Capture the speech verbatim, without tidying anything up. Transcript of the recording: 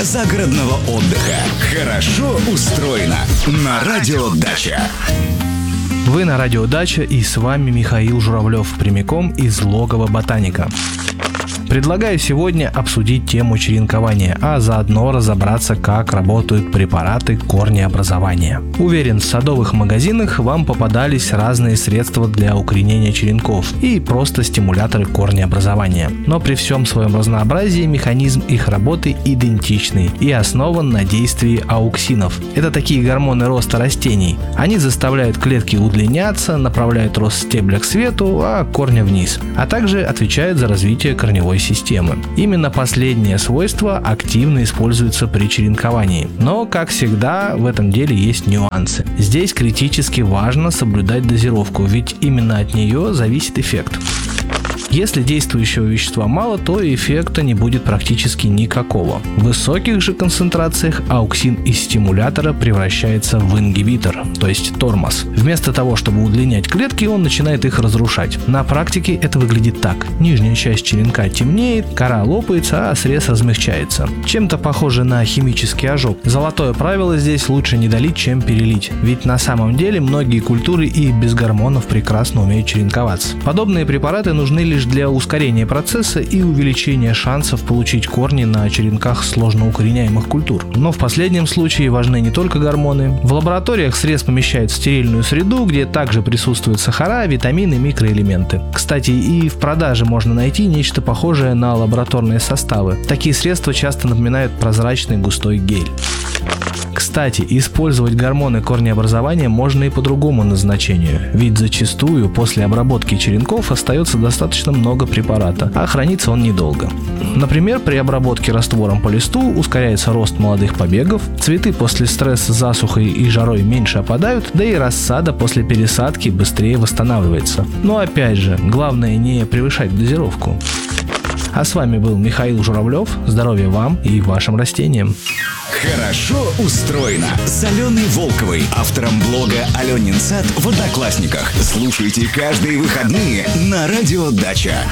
загородного отдыха. Хорошо устроено на Радио Дача. Вы на Радио Дача, и с вами Михаил Журавлев, прямиком из логова ботаника. Предлагаю сегодня обсудить тему черенкования, а заодно разобраться, как работают препараты корнеобразования. Уверен, в садовых магазинах вам попадались разные средства для укоренения черенков и просто стимуляторы корнеобразования. Но при всем своем разнообразии механизм их работы идентичный и основан на действии ауксинов. Это такие гормоны роста растений. Они заставляют клетки удлиняться, направляют рост стебля к свету, а корня вниз, а также отвечают за развитие корневой системы. Именно последнее свойство активно используется при черенковании. Но, как всегда, в этом деле есть нюансы. Здесь критически важно соблюдать дозировку, ведь именно от нее зависит эффект. Если действующего вещества мало, то эффекта не будет практически никакого. В высоких же концентрациях ауксин из стимулятора превращается в ингибитор, то есть тормоз. Вместо того, чтобы удлинять клетки, он начинает их разрушать. На практике это выглядит так. Нижняя часть черенка темнеет, кора лопается, а срез размягчается. Чем-то похоже на химический ожог. Золотое правило здесь: лучше не долить, чем перелить. Ведь на самом деле многие культуры и без гормонов прекрасно умеют черенковаться. Подобные препараты нужны лишь для ускорения процесса и увеличения шансов получить корни на черенках сложно укореняемых культур. Но в последнем случае важны не только гормоны. В лабораториях срез помещают в стерильную среду, где также присутствуют сахара, витамины, микроэлементы. Кстати, и в продаже можно найти нечто похожее на лабораторные составы. Такие средства часто напоминают прозрачный густой гель. Кстати, использовать гормоны корнеобразования можно и по другому назначению, ведь зачастую после обработки черенков остается достаточно много препарата, а хранится он недолго. Например, при обработке раствором по листу ускоряется рост молодых побегов, цветы после стресса засухой и жарой меньше опадают, да и рассада после пересадки быстрее восстанавливается. Но опять же, главное не превышать дозировку. А с вами был Михаил Журавлев. Здоровья вам и вашим растениям. Хорошо устроено с Аленой Волковой, автором блога «Аленин сад» в Одноклассниках. Слушайте каждые выходные на Радио Дача.